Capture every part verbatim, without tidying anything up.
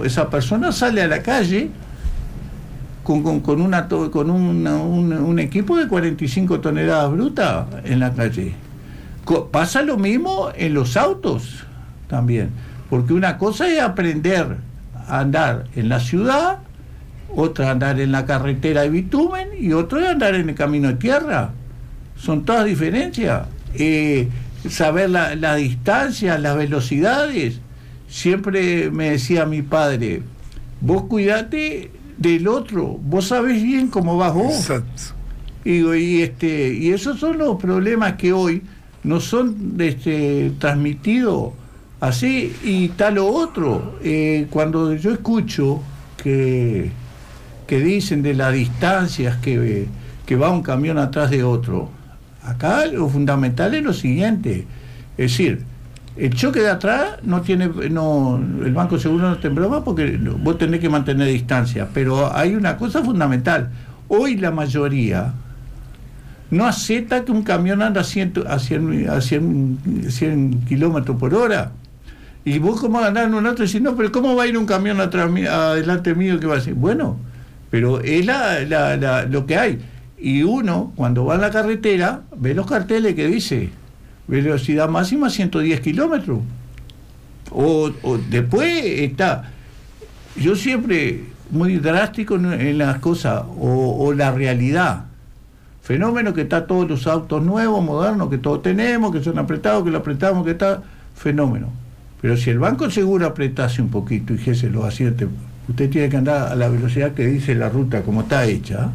esa persona sale a la calle con, con, con, una, con una, un, un equipo de cuarenta y cinco toneladas brutas en la calle. Pasa lo mismo en los autos también, porque una cosa es aprender a andar en la ciudad, otra andar en la carretera de bitumen y otra es andar en el camino de tierra. Son todas diferencias. Eh, saber la, la distancia, las velocidades. Siempre me decía mi padre, vos cuidate del otro, vos sabés bien cómo vas vos. Exacto. Y, y, este, y esos son los problemas que hoy no son este, transmitidos así. Y tal lo otro, eh, cuando yo escucho que, que dicen de las distancias que, que va un camión atrás de otro, acá lo fundamental es lo siguiente, es decir, el choque de atrás no tiene, no, el Banco Seguro no te embroma porque vos tenés que mantener distancia, pero hay una cosa fundamental. Hoy la mayoría no acepta que un camión anda a cien, a cien, a cien, cien kilómetros por hora. Y vos como andás en un auto y decís, no, pero ¿cómo va a ir un camión atrás, adelante mío que va a decir? Bueno, pero es la, la, la, lo que hay. Y uno, cuando va en la carretera, ve los carteles que dice velocidad máxima ciento diez kilómetros. O, o después está, yo siempre muy drástico en, en las cosas, o, o la realidad. Fenómeno que está todos los autos nuevos, modernos, que todos tenemos, que son apretados, que lo apretamos, que está, fenómeno. Pero si el Banco Seguro apretase un poquito y dijese los asientos, usted tiene que andar a la velocidad que dice la ruta como está hecha,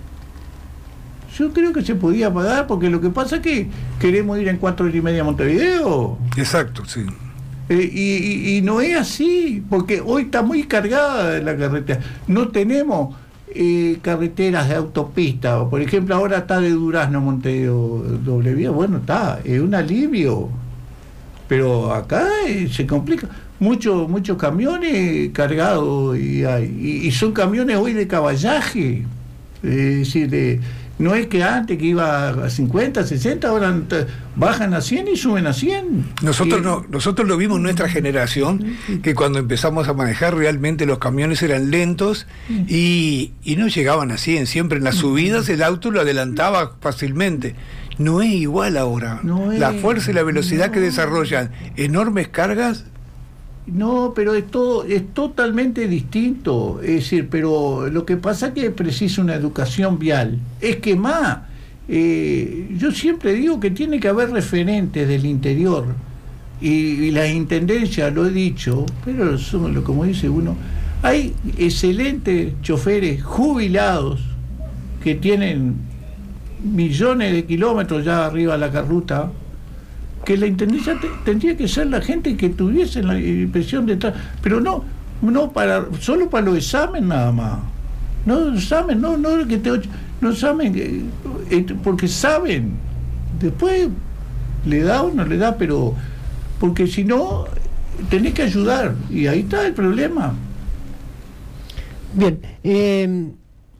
yo creo que se podía pagar, porque lo que pasa es que queremos ir en cuatro horas y media a Montevideo. Exacto, sí. Eh, y, y, y no es así, porque hoy está muy cargada la carretera. No tenemos eh, carreteras de autopista. Por ejemplo, ahora está de Durazno a Montevideo doble vía. Bueno, está, es un alivio. Pero acá eh, se complica. Muchos muchos camiones cargados, y, hay, y, y son camiones hoy de caballaje. Es decir, de... No es que antes que iba a cincuenta, sesenta, ahora bajan a cien y suben a cien. Nosotros y... no, nosotros lo vimos en nuestra generación, que cuando empezamos a manejar realmente los camiones eran lentos y, y no llegaban a cien. Siempre en las subidas el auto lo adelantaba fácilmente. No es igual ahora. No es... La fuerza y la velocidad no. que desarrollan enormes cargas. No, pero es todo, es totalmente distinto. Es decir, pero lo que pasa es que precisa una educación vial. Es que más, eh, yo siempre digo que tiene que haber referentes del interior, y, y las intendencias, lo he dicho, pero son, como dice uno, hay excelentes choferes jubilados que tienen millones de kilómetros ya arriba de la ruta, que la intendencia te, tendría que ser la gente que tuviese la impresión de estar, pero no, no para, solo para los exámenes nada más. No examen, no, no que te no examen, eh, porque saben. Después le da o no le da, pero porque si no tenés que ayudar, y ahí está el problema. Bien, eh,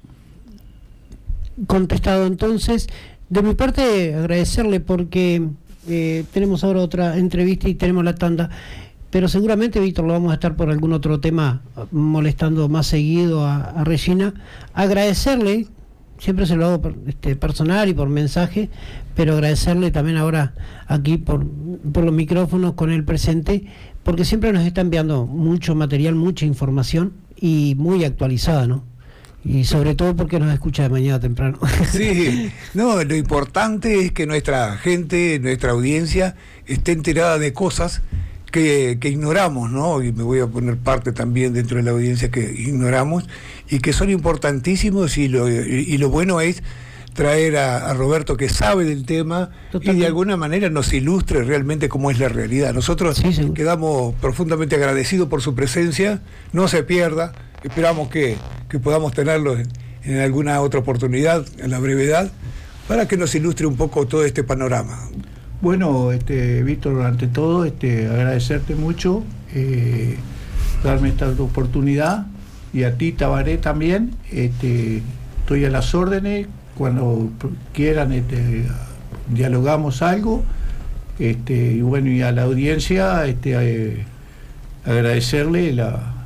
contestado entonces. De mi parte, agradecerle porque Eh, tenemos ahora otra entrevista y tenemos la tanda, pero seguramente, Víctor, lo vamos a estar por algún otro tema molestando más seguido a, a Regina. Agradecerle, siempre se lo hago por, este, personal y por mensaje, pero agradecerle también ahora aquí por, por los micrófonos con el presente, porque siempre nos está enviando mucho material, mucha información y muy actualizada, ¿no? Y sobre todo porque nos escucha de mañana temprano. Sí, no, lo importante es que nuestra gente, nuestra audiencia, esté enterada de cosas que, que ignoramos, ¿no? Y me voy a poner parte también dentro de la audiencia que ignoramos y que son importantísimos, y lo, y lo bueno es traer a, a Roberto, que sabe del tema. Totalmente. Y de alguna manera nos ilustre realmente cómo es la realidad. Nosotros sí, sí. quedamos profundamente agradecidos por su presencia. No se pierda. Esperamos que, que podamos tenerlo en, en alguna otra oportunidad, en la brevedad, para que nos ilustre un poco todo este panorama. Bueno, este, Víctor, ante todo, este, agradecerte mucho, eh, darme esta oportunidad, y a ti, Tabaré, también. Este, estoy a las órdenes, cuando quieran este, dialogamos algo, este, y bueno, y a la audiencia este, eh, agradecerle la